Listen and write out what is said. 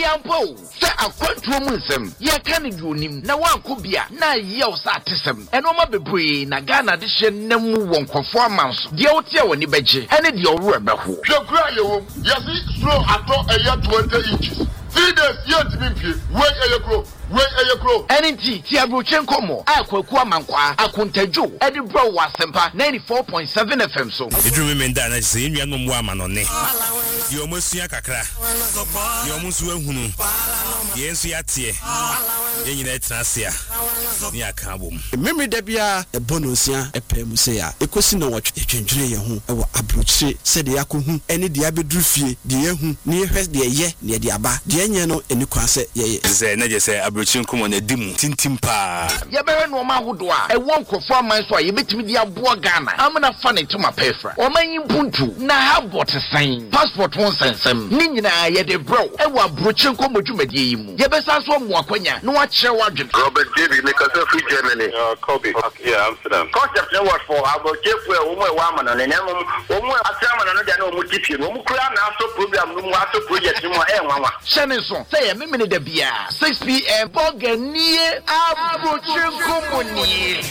Yampo, Sir Aquantum Musem, Yakani Junim, Nawakubia, Na Yeo Satism, and Oma Bebri, Nagana Dishan Nemu won conformance, the Otia Nibeji, and the Yorubahu. Your Yasi slow at all a year 20 inches. 3 days yet to be wait a year grow. And indeed, Tiabuchenkomo, Aqua Mankwa, Akunteju, Eddie Bro was Sempa 94.7 FM. So, you remember that I say you are no woman on it. You almost see a cacra. You almost will who. Yes, we are here. You need Tracia. Near Kabum. Memory Debia, a bonusia, a pemusea, a question of what you can dream, a abruche, said the Yaku, any diabedrufi, the Yahu, near her, the ye, near the Abba, the Yano, and the Quasse, ye. Say, Abruchin come on a dim, tintimpa. Yaberan Woma Hudwa, a wonk of 4 months, so you bet me the Abuagana. I'm not funny to my pefra. Or my impuntu, na have what a sign. Passport won't send some. Nina, yet a bro, and what Bruchin come to Medium. Yabesas one Wakwanya, no what shall I do. Robert David, make us a free Germany. Kobe, yeah, Amsterdam. Concept no word for our chief woman and an animal, woman, a chairman, and a multitude, who could not so program, no matter project in my hand. Shannon, say a minute, the beer, 6 p.m. Bogania, Abuchin Company.